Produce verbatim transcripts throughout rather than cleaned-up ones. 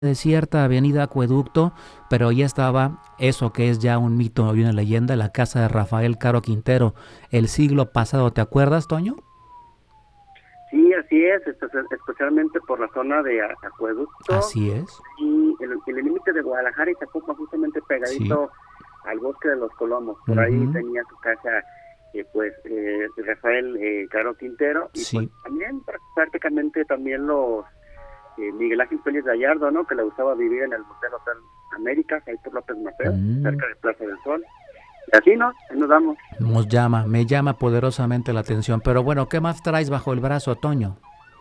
desierta, avenida Acueducto, pero ya estaba eso que es ya un mito y una leyenda, la casa de Rafael Caro Quintero, el siglo pasado. ¿Te acuerdas, Toño? Sí, así es, espe- especialmente por la zona de A- Acueducto Así es, y el el límite de Guadalajara y Zapopan, justamente sí. pegadito al bosque de los Colomos. Por ahí Ujú, tenía su casa, eh, pues, eh, Rafael eh, Caro Quintero, y pues sí. también pr- prácticamente también los eh, Miguel Ángel Pérez Gallardo, ¿no? Que le gustaba vivir en el Motel Hotel América, ahí por López Mateo, Mm, cerca de Plaza del Sol. Y así, ¿no? Ahí nos damos. nos llama, me llama poderosamente la atención. Pero bueno, ¿qué más traes bajo el brazo, Toño?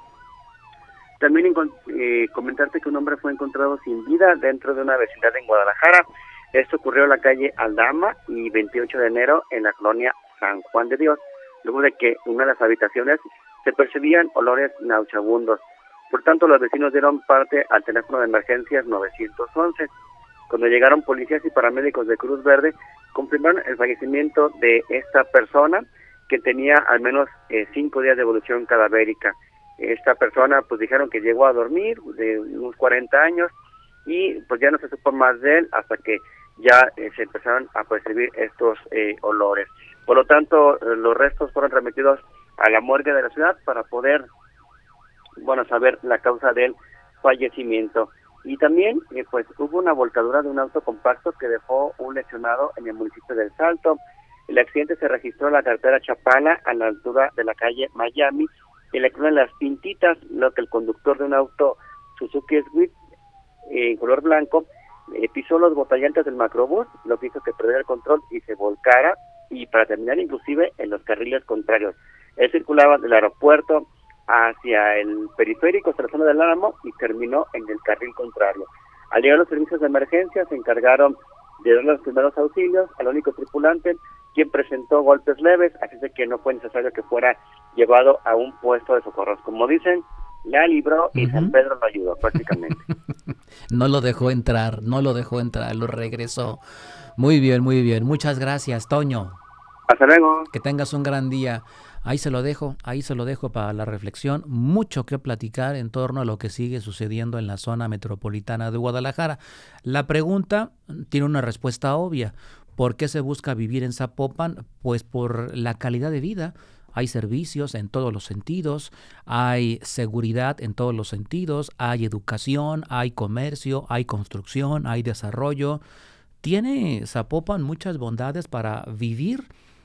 También encon- eh, comentarte que un hombre fue encontrado sin vida dentro de una vecindad en Guadalajara. Esto ocurrió en la calle Aldama y veintiocho de enero en la colonia San Juan de Dios, luego de que en una de las habitaciones se percibían olores nauseabundos. Por tanto, los vecinos dieron parte al teléfono de emergencias nueve once. Cuando llegaron policías y paramédicos de Cruz Verde, confirmaron el fallecimiento de esta persona, que tenía al menos eh, cinco días de evolución cadavérica. Esta persona, pues dijeron que llegó a dormir de unos cuarenta años y pues ya no se supo más de él hasta que ya eh, se empezaron a percibir estos eh, olores. Por lo tanto, eh, los restos fueron remitidos a la morgue de la ciudad para poder, bueno, saber la causa del fallecimiento. Y también, eh, pues, hubo una volcadura de un auto compacto que dejó un lesionado en el municipio del Salto. El accidente se registró en la carretera Chapala, a la altura de la calle Miami, en la colonia Las Pintitas, lo que el conductor de un auto Suzuki Swift eh, en color blanco eh, pisó los botellantes del macrobús, lo que hizo que perdiera el control y se volcara, y para terminar inclusive en los carriles contrarios. Él circulaba del aeropuerto hacia el periférico, hacia la zona del Álamo, y terminó en el carril contrario. Al llegar los servicios de emergencia, se encargaron de dar los primeros auxilios al único tripulante, quien presentó golpes leves, así de que no fue necesario que fuera llevado a un puesto de socorros. Como dicen, la libró y San Ujú. Pedro lo ayudó prácticamente. No lo dejó entrar, no lo dejó entrar, lo regresó. Muy bien, muy bien. Muchas gracias, Toño. Hasta luego. Que tengas un gran día. Ahí se lo dejo, ahí se lo dejo para la reflexión. Mucho que platicar en torno a lo que sigue sucediendo en la zona metropolitana de Guadalajara. La pregunta tiene una respuesta obvia. ¿Por qué se busca vivir en Zapopan? Pues por la calidad de vida. Hay servicios en todos los sentidos, hay seguridad en todos los sentidos, hay educación, hay comercio, hay construcción, hay desarrollo. Tiene Zapopan muchas bondades para vivir.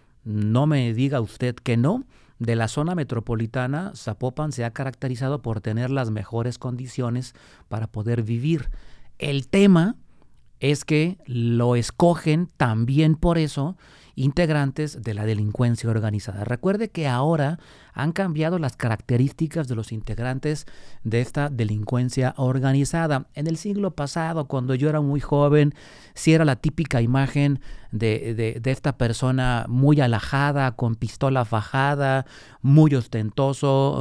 No me diga usted que no. De la zona metropolitana, Zapopan se ha caracterizado por tener las mejores condiciones para poder vivir. El tema es que lo escogen también por eso integrantes de la delincuencia organizada. Recuerde que ahora han cambiado las características de los integrantes de esta delincuencia organizada. En el siglo pasado, cuando yo era muy joven, sí era la típica imagen de, de, de esta persona muy alajada, con pistola fajada, muy ostentoso,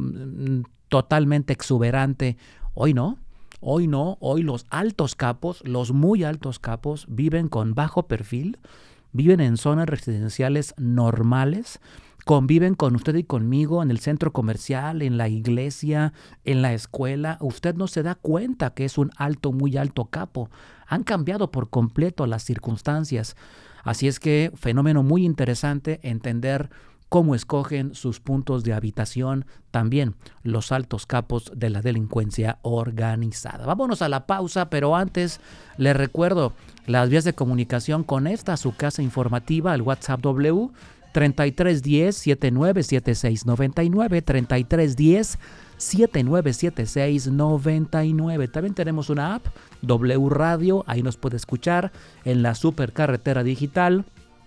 um, totalmente exuberante. Hoy no. Hoy no, hoy los altos capos, los muy altos capos, viven con bajo perfil, viven en zonas residenciales normales, conviven con usted y conmigo en el centro comercial, en la iglesia, en la escuela. Usted no se da cuenta que es un alto, muy alto capo. Han cambiado por completo las circunstancias. Así es que fenómeno muy interesante entender cómo escogen sus puntos de habitación también los altos capos de la delincuencia organizada. Vámonos a la pausa, pero antes les recuerdo las vías de comunicación con esta, su casa informativa, el WhatsApp W, treinta y tres diez, setenta y nueve setenta y seis noventa y nueve, treinta y tres diez, setenta y nueve setenta y seis noventa y nueve. También tenemos una app, W Radio, ahí nos puede escuchar en la supercarretera digital,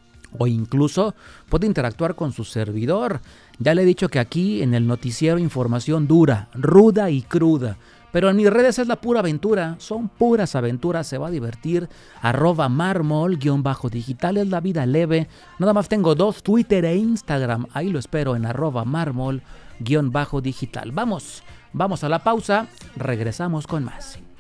o incluso puede interactuar con su servidor. Ya le he dicho que aquí en el noticiero información dura, ruda y cruda. Pero en mis redes es la pura aventura, son puras aventuras, se va a divertir. Arroba mármol, guión bajo digital, es la vida leve. Nada más tengo dos, Twitter e Instagram, ahí lo espero en arroba mármol, guión bajo digital. Vamos, vamos a la pausa, regresamos con más.